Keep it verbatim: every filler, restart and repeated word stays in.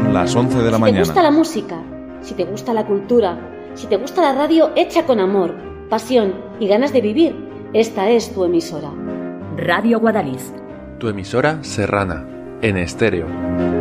Son las once de la si mañana. Si te gusta la música, si te gusta la cultura, si te gusta la radio hecha con amor, pasión y ganas de vivir, esta es tu emisora. Radio Guadalix. Tu emisora serrana, en estéreo.